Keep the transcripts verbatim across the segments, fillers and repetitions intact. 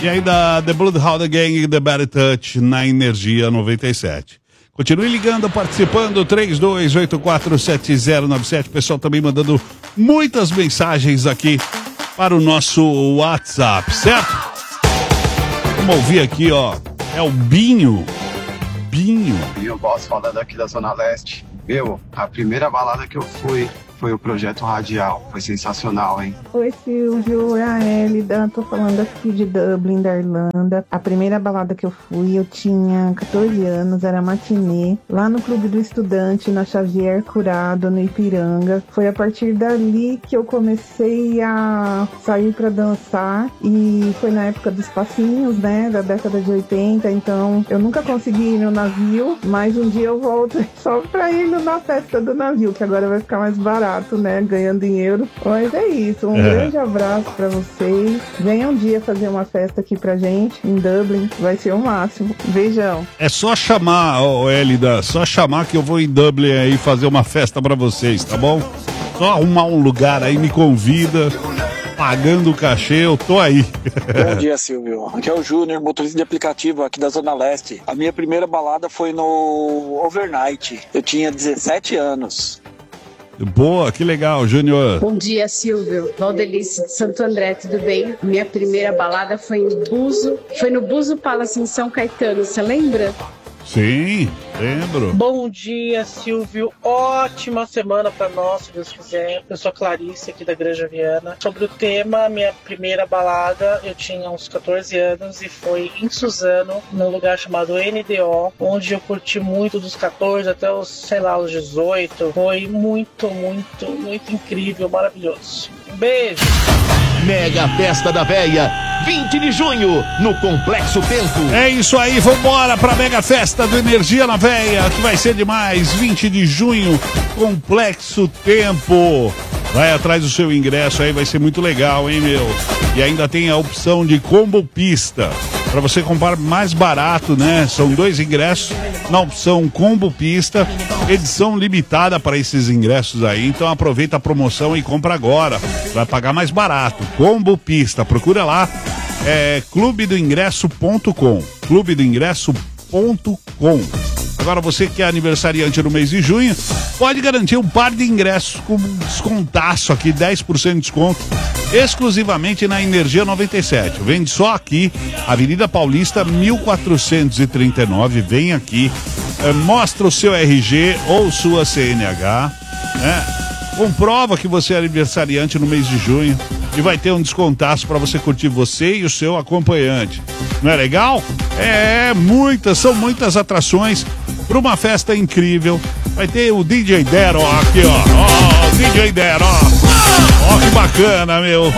E ainda The Bloodhound Gang e The Bad Touch na Energia noventa e sete. Continue ligando, participando, três dois oito quatro sete zero nove sete. O pessoal também mandando muitas mensagens aqui para o nosso WhatsApp, certo? Vamos ouvir aqui, ó. É o Binho. Binho. Binho Boss falando aqui da Zona Leste. Meu, a primeira balada que eu fui foi o Projeto Radial. Foi sensacional, hein? Oi, Silvio, é a Elida. Tô falando aqui de Dublin, da Irlanda. A primeira balada que eu fui, eu tinha catorze anos, era matinê, lá no Clube do Estudante, na Xavier Curado, no Ipiranga. Foi a partir dali que eu comecei a sair pra dançar, e foi na época dos passinhos, né, da década de oitenta, então eu nunca consegui ir no navio, mas um dia eu volto só pra ir na festa do navio, que agora vai ficar mais barato, né? Ganhando em euro. Mas é isso. Um é. grande abraço pra vocês. Venha um dia fazer uma festa aqui pra gente em Dublin. Vai ser o máximo. Beijão. É só chamar, ô Elida, só chamar que eu vou em Dublin aí fazer uma festa pra vocês, tá bom? Só arrumar um lugar aí, me convida. Pagando o cachê, eu tô aí. Bom dia, Silvio. Aqui é o Júnior, motorista de aplicativo aqui da Zona Leste. A minha primeira balada foi no Overnight. Eu tinha dezessete anos. Boa, que legal, Júnior. Bom dia, Silvio. Valdelice de Santo André, tudo bem? Minha primeira balada foi em Buzo. Foi no Buzo Palace em São Caetano, você lembra? Sim, lembro. Bom dia, Silvio. Ótima semana pra nós, se Deus quiser. Eu sou a Clarice, aqui da Granja Viana. Sobre o tema, minha primeira balada, eu tinha uns catorze anos e foi em Suzano, num lugar chamado N D O, onde eu curti muito dos catorze até os, sei lá, os dezoito. Foi muito, muito, muito incrível, maravilhoso. Um beijo! Mega Festa da Véia, vinte de junho, no Complexo Tempo. É isso aí, vambora pra Mega Festa do Energia na Véia, que vai ser demais, vinte de junho, Complexo Tempo. Vai atrás do seu ingresso aí, vai ser muito legal, hein, meu? E ainda tem a opção de combo pista, pra você comprar mais barato, né? São dois ingressos na opção combo pista, edição limitada para esses ingressos aí. Então aproveita a promoção e compra agora. Vai pagar mais barato. Combo pista, procura lá. É clube do ingresso ponto com. clube do ingresso ponto com. Agora você que é aniversariante no mês de junho, pode garantir um par de ingressos com descontaço aqui, dez por cento de desconto, exclusivamente na Energia noventa e sete. Vende só aqui, Avenida Paulista, mil quatrocentos e trinta e nove. Vem aqui, é, mostra o seu R G ou sua C N H, né? Comprova que você é aniversariante no mês de junho e vai ter um descontaço para você curtir, você e o seu acompanhante. Não é legal? É, muitas, são muitas atrações para uma festa incrível. Vai ter o D J Dero aqui, ó. Ó, o D J Dero, ó. Ó, que bacana, meu.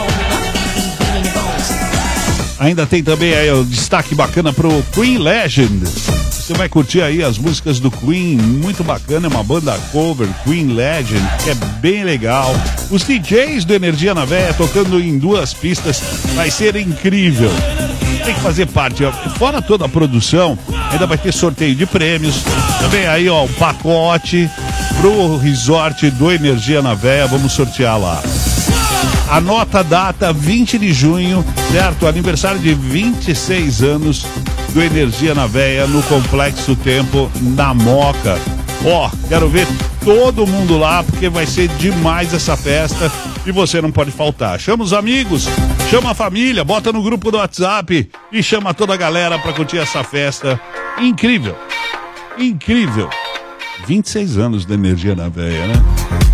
Ainda tem também aí o destaque bacana pro Queen Legend. Você vai curtir aí as músicas do Queen, muito bacana, é uma banda cover, Queen Legend, que é bem legal. Os D Js do Energia na Véia tocando em duas pistas, vai ser incrível. Tem que fazer parte, ó. Fora toda a produção, ainda vai ter sorteio de prêmios. Também aí, ó, um pacote pro resort do Energia na Véia, vamos sortear lá. Anota a data, vinte de junho, certo? Aniversário de vinte e seis anos do Energia na Véia, no Complexo Tempo, na Moca. Ó, quero ver todo mundo lá, porque vai ser demais essa festa e você não pode faltar. Chama os amigos, chama a família, bota no grupo do WhatsApp e chama toda a galera pra curtir essa festa incrível. Incrível. vinte e seis anos da Energia na Véia, né?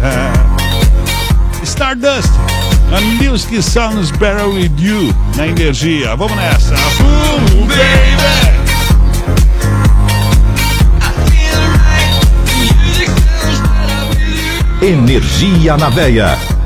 É. Stardust. A music sounds better with you na Energia. Vamos nessa. Boom, baby. Energia na Véia.